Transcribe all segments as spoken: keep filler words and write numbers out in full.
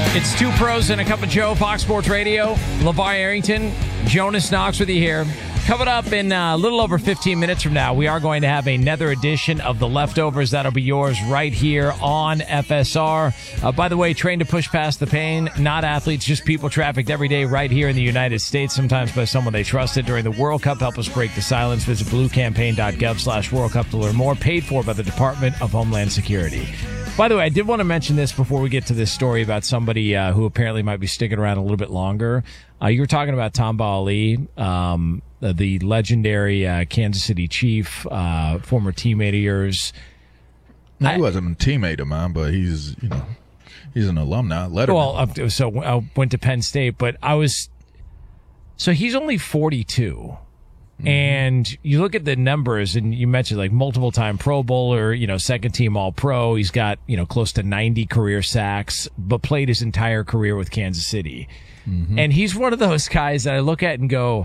It's Two Pros and a Cup of Joe, Fox Sports Radio. LeVar Arrington, Jonas Knox with you here. Coming up in a little over fifteen minutes from now, we are going to have another edition of The Leftovers. That'll be yours right here on F S R. Uh, by the way, trained to push past the pain, not athletes, just people trafficked every day right here in the United States, sometimes by someone they trusted during the World Cup. Help us break the silence. Visit bluecampaign.gov slash World Cup to learn more. Paid for by the Department of Homeland Security. By the way, I did want to mention this before we get to this story about somebody uh, who apparently might be sticking around a little bit longer. Uh, you were talking about Tamba Ali, um, the, the legendary uh, Kansas City Chief, uh, former teammate of yours. No, he wasn't a teammate of mine, but he's, you know, he's an alumni. Letterman. Well, uh, so I went to Penn State, but I was – so he's only forty-two. Mm-hmm. And you look at the numbers, and you mentioned like multiple time Pro Bowler, you know, second team All Pro. He's got, you know, close to ninety career sacks, but played his entire career with Kansas City. Mm-hmm. And he's one of those guys that I look at and go,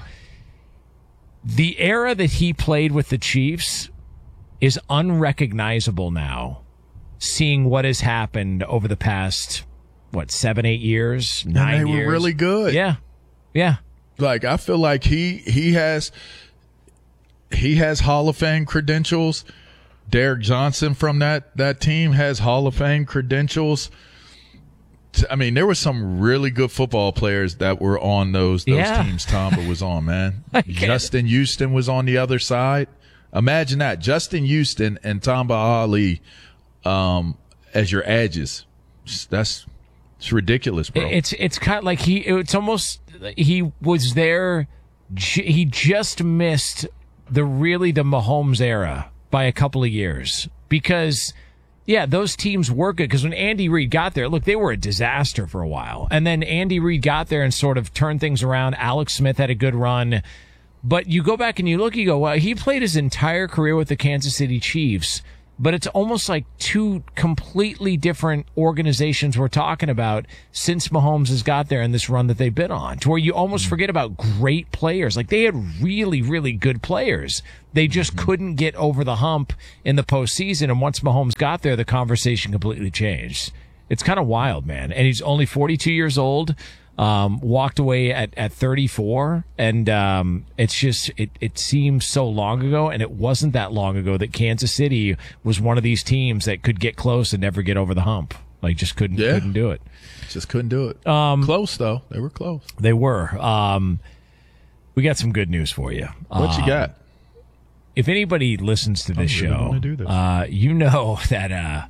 the era that he played with the Chiefs is unrecognizable now, seeing what has happened over the past, what, seven, eight years, nine and they years. were really good. Yeah. Yeah. Like, I feel like he he has he has Hall of Fame credentials. Derek Johnson from that, that team has Hall of Fame credentials. I mean, there were some really good football players that were on those those yeah. teams Tamba was on, man. Justin Houston was on the other side. Imagine that. Justin Houston and Tamba Ali um, as your edges. That's it's ridiculous, bro. It's it's kind of like he it's almost he was there. He just missed the really the Mahomes era by a couple of years because. Yeah, those teams were good because when Andy Reid got there, look, they were a disaster for a while. And then Andy Reid got there and sort of turned things around. Alex Smith had a good run. But you go back and you look, you go, well, he played his entire career with the Kansas City Chiefs. But it's almost like two completely different organizations we're talking about since Mahomes has got there and this run that they've been on, to where you almost forget about great players. Like, they had really, really good players. They just mm-hmm. couldn't get over the hump in the postseason. And once Mahomes got there, the conversation completely changed. It's kind of wild, man. And he's only forty-two years old. Um, walked away at, at thirty-four, and um, it's just it, it seems so long ago, and it wasn't that long ago that Kansas City was one of these teams that could get close and never get over the hump. Like, just couldn't yeah. couldn't do it. Just couldn't do it. Um, close though, they were close. They were. Um, we got some good news for you. What um, you got? If anybody listens to this really show, do this. Uh, you know that uh,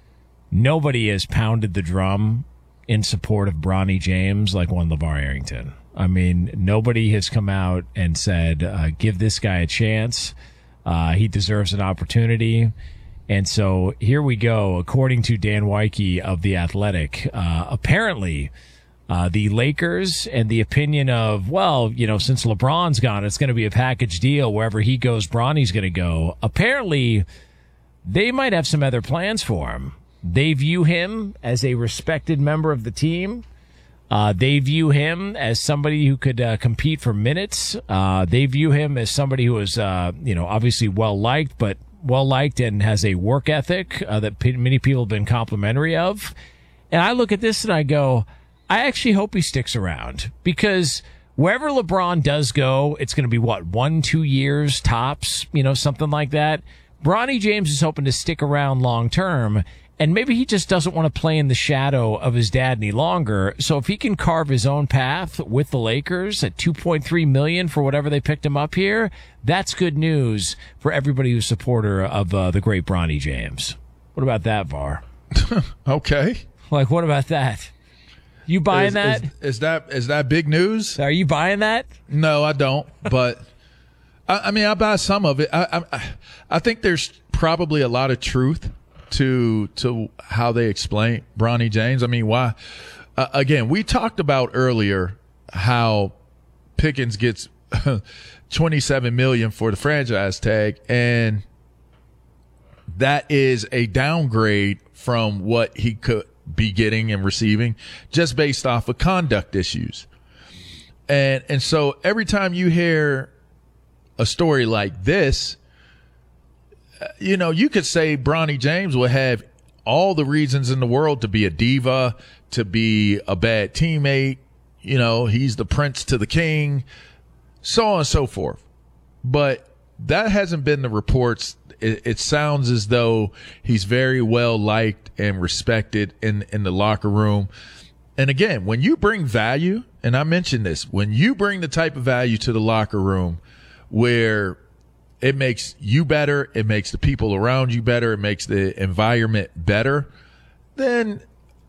nobody has pounded the drum in support of Bronny James like one LeVar Arrington. I mean, nobody has come out and said, uh, give this guy a chance. Uh, he deserves an opportunity. And so here we go. According to Dan Weike of The Athletic, uh, apparently uh, the Lakers and the opinion of, well, you know, since LeBron's gone, it's going to be a package deal. Wherever he goes, Bronny's going to go. Apparently, they might have some other plans for him. They view him as a respected member of the team. Uh, they view him as somebody who could uh, compete for minutes. Uh, they view him as somebody who is, uh, you know, obviously well-liked, but well-liked and has a work ethic uh, that p- many people have been complimentary of. And I look at this and I go, I actually hope he sticks around, because wherever LeBron does go, it's going to be, what, one, two years tops, you know, something like that. Bronny James is hoping to stick around long-term. And maybe he just doesn't want to play in the shadow of his dad any longer. So if he can carve his own path with the Lakers at two point three million dollars for whatever they picked him up here, that's good news for everybody who's a supporter of uh, the great Bronny James. What about that, Var? Okay. Like, what about that? You buying is, that? Is, is that is that big news? Are you buying that? No, I don't. But I, I mean, I buy some of it. I, I I think there's probably a lot of truth to to how they explain Bronny James. I mean, why? Uh, again, we talked about earlier how Pickens gets twenty-seven million dollars for the franchise tag, and that is a downgrade from what he could be getting and receiving just based off of conduct issues. And and so every time you hear a story like this, you know, you could say Bronny James will have all the reasons in the world to be a diva, to be a bad teammate. You know, he's the prince to the king, so on and so forth. But that hasn't been the reports. It, it sounds as though he's very well liked and respected in, in the locker room. And again, when you bring value, and I mentioned this, when you bring the type of value to the locker room where it makes you better, it makes the people around you better, it makes the environment better, then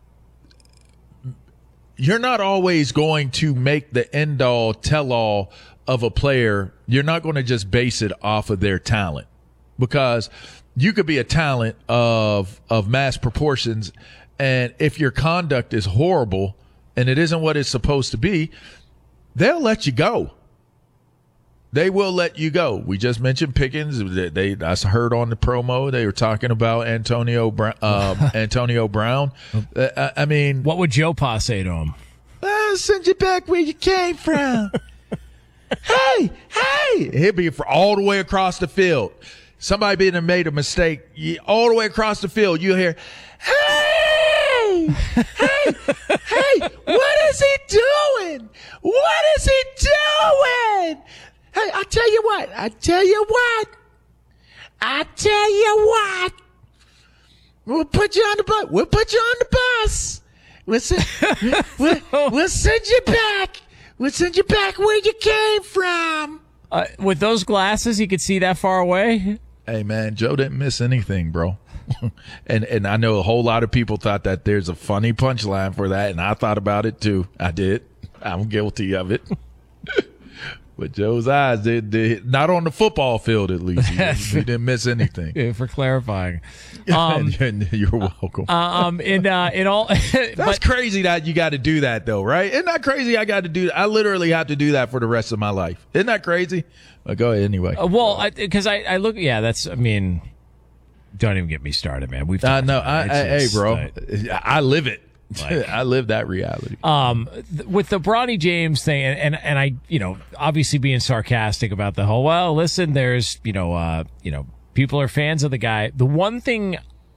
you're not always going to make the end-all, tell-all of a player. You're not going to just base it off of their talent, because you could be a talent of of mass proportions, and if your conduct is horrible and it isn't what it's supposed to be, they'll let you go. They will let you go. We just mentioned Pickens. They, they I heard on the promo they were talking about Antonio Brown. Um, Antonio Brown. Uh, I, I mean, what would Joe Pa say to him? I'll send you back where you came from. hey, hey! He'll be for all the way across the field. Somebody being made a mistake, you, all the way across the field, you hear, hey, hey, hey! What is he doing? What is he doing? Hey, I tell you what, I tell you what, I tell you what, we'll put you on the bus, we'll put you on the bus, we'll send, we'll, we'll send you back, we'll send you back where you came from. Uh, with those glasses, you could see that far away? Hey, man, Joe didn't miss anything, bro. and and I know a whole lot of people thought that there's a funny punchline for that, and I thought about it too. I did. I'm guilty of it. But Joe's eyes, they, they, not on the football field at least. He, he didn't miss anything. Yeah, for clarifying. Um, You're welcome. Uh, um, in, uh, in all, That's but, crazy that you got to do that, though, right? Isn't that crazy? I got to do. I literally have to do that for the rest of my life. Isn't that crazy? But go ahead anyway. Uh, well, because I, I, I look, yeah, that's. I mean, don't even get me started, man. We've. I know. I, I, hey, bro, uh, I live it. Like, I live that reality. Um, th- with the Bronny James thing, and, and and I, you know, obviously being sarcastic about the whole. Well, listen, there's, you know, uh, you know, people are fans of the guy. The one thing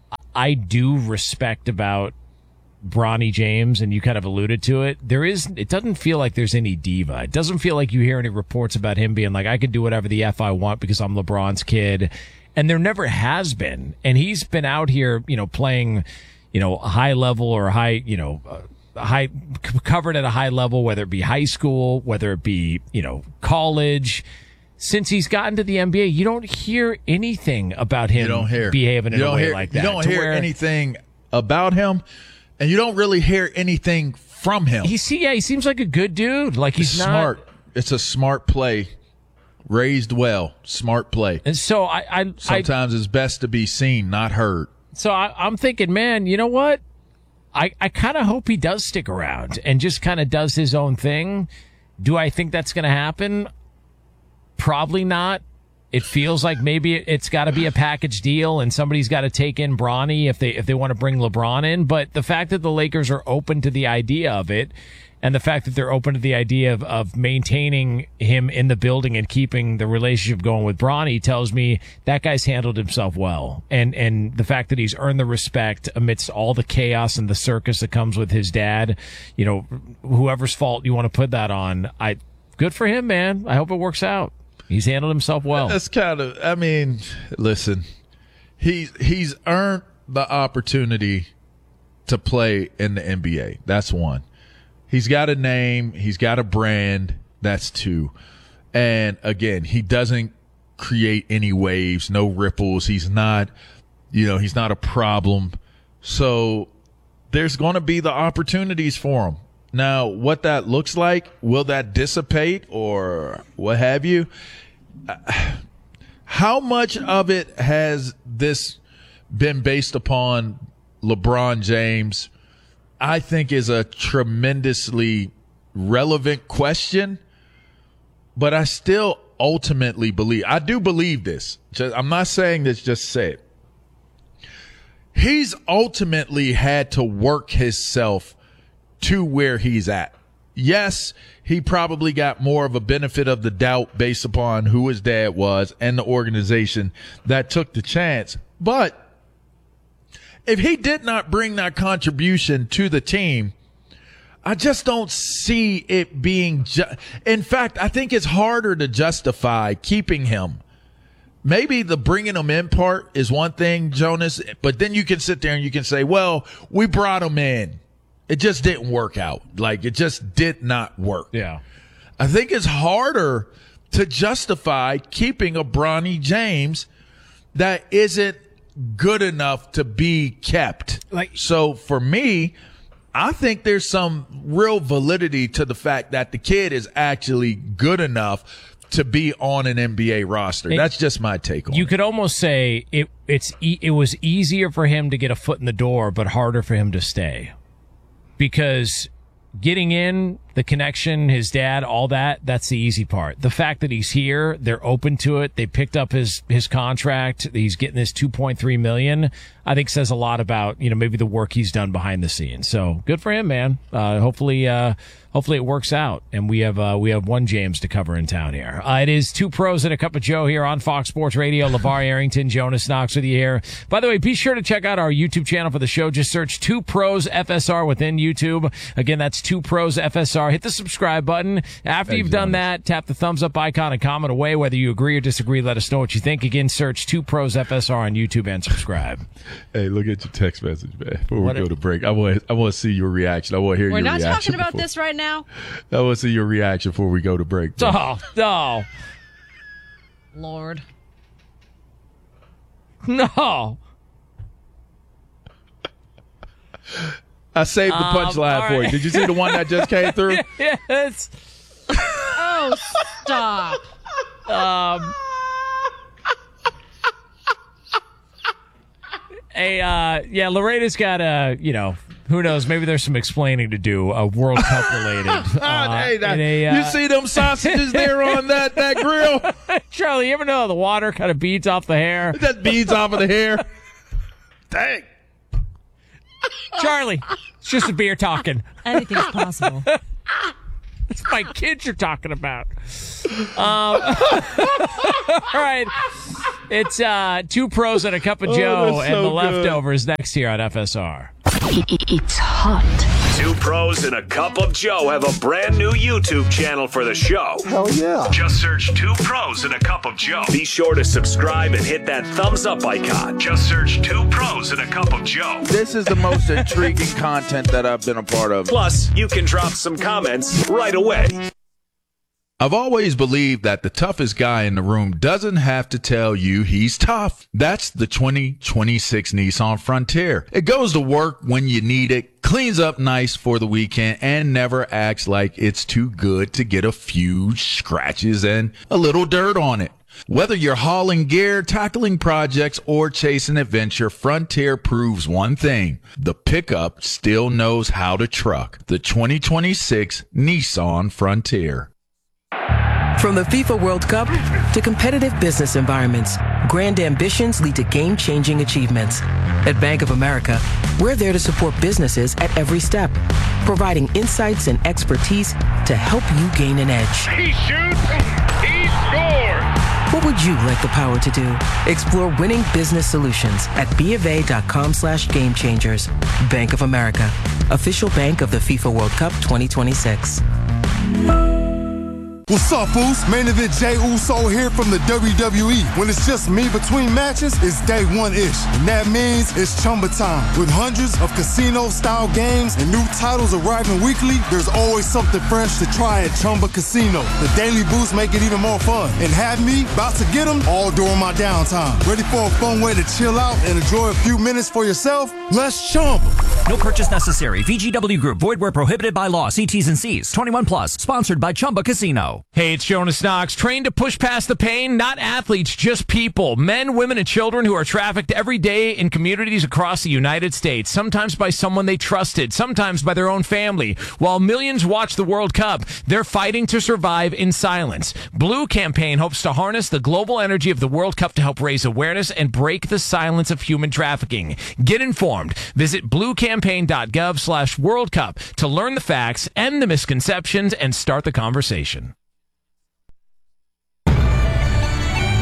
I do respect about Bronny James, and you kind of alluded to it, there is. It doesn't feel like there's any diva. It doesn't feel like you hear any reports about him being like, I could do whatever the f I want because I'm LeBron's kid, and there never has been. And he's been out here, you know, playing, you know, high level or high, you know, uh, high c- covered at a high level, whether it be high school, whether it be, you know, college. Since he's gotten to the N B A, you don't hear anything about him you don't hear. behaving in you a way hear, like that. You don't to hear where anything about him, and you don't really hear anything from him. He's, yeah, he seems like a good dude. Like he's it's not smart. It's a smart play. Raised well, smart play. And so I, I sometimes I, it's best to be seen, not heard. So I, I'm thinking, man, you know what? I, I kind of hope he does stick around and just kind of does his own thing. Do I think that's going to happen? Probably not. It feels like maybe it's got to be a package deal and somebody's got to take in Bronny if they if they want to bring LeBron in. But the fact that the Lakers are open to the idea of it, and the fact that they're open to the idea of, of maintaining him in the building and keeping the relationship going with Bronny tells me that guy's handled himself well. And and the fact that he's earned the respect amidst all the chaos and the circus that comes with his dad, you know, whoever's fault you want to put that on, I good for him, man. I hope it works out. He's handled himself well. That's kind of, I mean, listen, he's, he's earned the opportunity to play in the N B A. That's one. He's got a name. He's got a brand. That's two. And again, he doesn't create any waves, no ripples. He's not, you know, he's not a problem. So there's going to be the opportunities for him. Now, what that looks like, will that dissipate or what have you? How much of it has this been based upon LeBron James? I think is a tremendously relevant question, but I still ultimately believe, I do believe this. Just, I'm not saying this just say it. He's ultimately had to work himself to where he's at. Yes, he probably got more of a benefit of the doubt based upon who his dad was and the organization that took the chance. But if he did not bring that contribution to the team, I just don't see it being ju- in fact, I think it's harder to justify keeping him. Maybe the bringing him in part is one thing, Jonas, but then you can sit there and you can say, well, we brought him in. It just didn't work out. Like, it just did not work. Yeah. I think it's harder to justify keeping a Bronny James that isn't good enough to be kept. Like, so for me, I think there's some real validity to the fact that the kid is actually good enough to be on an N B A roster. It, That's just my take on you it. You could almost say it it's it was easier for him to get a foot in the door, but harder for him to stay. Because getting in, the connection, his dad, all that, that's the easy part. The fact that he's here, they're open to it. They picked up his, his contract. He's getting this two point three million dollars. I think says a lot about, you know, maybe the work he's done behind the scenes. So good for him, man. Uh, hopefully, uh, hopefully it works out. And we have, uh, we have one James to cover in town here. Uh, it is Two Pros and a Cup of Joe here on Fox Sports Radio. LeVar Arrington, Jonas Knox with you here. By the way, be sure to check out our YouTube channel for the show. Just search Two Pros F S R within YouTube. Again, that's Two Pros F S R. Hit the subscribe button. After Thanks, you've done Jonas. that, tap the thumbs up icon and comment away. Whether you agree or disagree, let us know what you think. Again, search Two Pros F S R on YouTube and subscribe. Hey, look at your text message, man. Before What we go a- to break, I want I want to see your reaction. I want to hear We're your not reaction. talking about before- this right now. I want to see your reaction before we go to break. bro. Oh, no. Lord. No. I saved the Um, punchline all for you. right. Did you see the one that just came through? Yes. Oh, stop. Um, a, uh, yeah, Loretta's got a, you know, who knows? Maybe there's some explaining to do, uh, World Cup related. Uh, hey, that, in a, uh, you see them sausages there on that, that grill? Charlie, you ever know the water kind of beads off the hair? That beads off of the hair. Dang. Charlie, it's just a beer talking. Anything's possible. It's my kids you're talking about. Um, all right. It's uh, Two Pros and a Cup of Oh, Joe that's and so the good. Leftovers next here on F S R. It's hot. Two Pros and a Cup of Joe have a brand new YouTube channel for the show. Hell yeah. Just search Two Pros and a Cup of Joe. Be sure to subscribe and hit that thumbs up icon. Just search Two Pros and a Cup of Joe. This is the most intriguing content that I've been a part of. Plus, you can drop some comments right away. I've always believed that the toughest guy in the room doesn't have to tell you he's tough. That's the twenty twenty-six Nissan Frontier. It goes to work when you need it, cleans up nice for the weekend, and never acts like it's too good to get a few scratches and a little dirt on it. Whether you're hauling gear, tackling projects, or chasing adventure, Frontier proves one thing. The pickup still knows how to truck. The twenty twenty-six Nissan Frontier. From the FIFA World Cup to competitive business environments, grand ambitions lead to game-changing achievements. At Bank of America, we're there to support businesses at every step, providing insights and expertise to help you gain an edge. He shoots, he scores! What would you like the power to do? Explore winning business solutions at bofa.com slash game changers. Bank of America, official bank of the FIFA World Cup twenty twenty-six. What's up, Foos? Main event Jey Uso here from the W W E. When it's just me between matches, it's day one-ish. And that means it's Chumba time. With hundreds of casino-style games and new titles arriving weekly, there's always something fresh to try at Chumba Casino. The daily boosts make it even more fun. And have me about to get them all during my downtime. Ready for a fun way to chill out and enjoy a few minutes for yourself? Let's Chumba. No purchase necessary. V G W Group. Void where prohibited by law. See T's and C's. twenty-one plus. Sponsored by Chumba Casino. Hey, it's Jonas Knox. Trained to push past the pain? Not athletes, just people. Men, women, and children who are trafficked every day in communities across the United States. Sometimes by someone they trusted. Sometimes by their own family. While millions watch the World Cup, they're fighting to survive in silence. Blue Campaign hopes to harness the global energy of the World Cup to help raise awareness and break the silence of human trafficking. Get informed. Visit bluecampaign.gov slash World Cup to learn the facts, end the misconceptions, and start the conversation.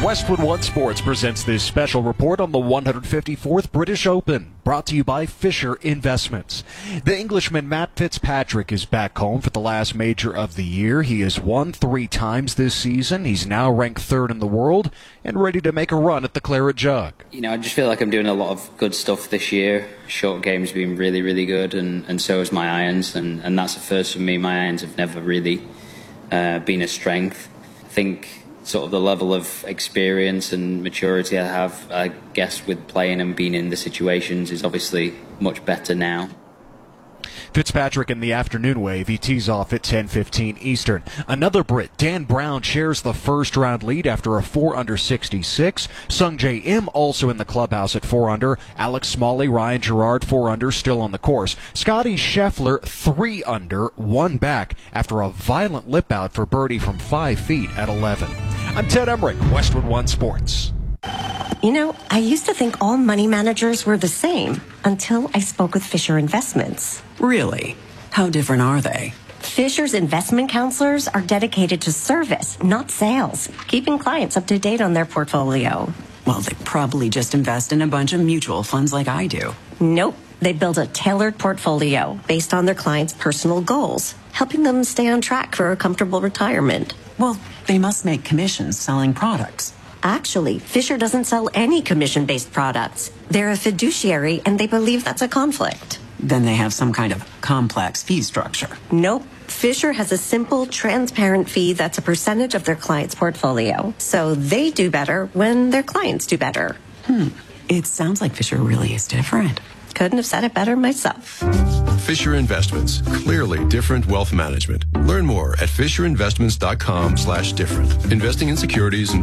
Westwood One Sports presents this special report on the one hundred fifty-fourth British Open, brought to you by Fisher Investments. The Englishman Matt Fitzpatrick is back home for the last major of the year. He has won three times this season. He's now ranked third in the world and ready to make a run at the Claret Jug. You know, I just feel like I'm doing a lot of good stuff this year. Short game's been really, really good, and, and so has my irons, and, and that's a first for me. My irons have never really uh, been a strength. I think sort of the level of experience and maturity I have, I guess, with playing and being in the situations is obviously much better now. Fitzpatrick in the afternoon wave. He tees off at ten fifteen Eastern. Another Brit, Dan Brown, shares the first round lead after a four under sixty-six. Sung J M also in the clubhouse at four under. Alex Smalley, Ryan Gerard, four under, still on the course. Scotty Scheffler, three under, one back after a violent lip out for birdie from five feet at eleven. I'm Ted Emmerich, Westwood One Sports. You know, I used to think all money managers were the same until I spoke with Fisher Investments. Really? How different are they? Fisher's investment counselors are dedicated to service, not sales, keeping clients up to date on their portfolio. Well, they probably just invest in a bunch of mutual funds like I do. Nope. They build a tailored portfolio based on their clients' personal goals, helping them stay on track for a comfortable retirement. Well, they must make commissions selling products. Actually, Fisher doesn't sell any commission-based products. They're a fiduciary, and they believe that's a conflict. Then they have some kind of complex fee structure. Nope. Fisher has a simple, transparent fee that's a percentage of their client's portfolio. So they do better when their clients do better. Hmm. It sounds like Fisher really is different. Couldn't have said it better myself. Fisher Investments. Clearly different wealth management. Learn more at fisher investments dot com slash different. Investing in securities and